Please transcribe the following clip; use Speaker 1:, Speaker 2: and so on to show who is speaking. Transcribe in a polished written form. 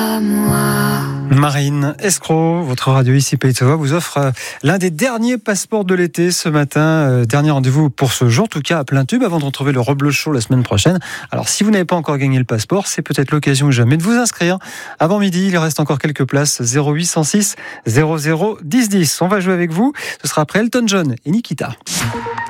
Speaker 1: Marine Escroc, votre radio ici Pays de Savoie, vous offre l'un des derniers passeports de l'été ce matin. Dernier rendez-vous pour ce jour, en tout cas à plein tube, avant de retrouver le Reblochon Show la semaine prochaine. Alors si vous n'avez pas encore gagné le passeport, c'est peut-être l'occasion ou jamais de vous inscrire. Avant midi, il reste encore quelques places. 0806 00 10 10. On va jouer avec vous. Ce sera après Elton John et Nikita.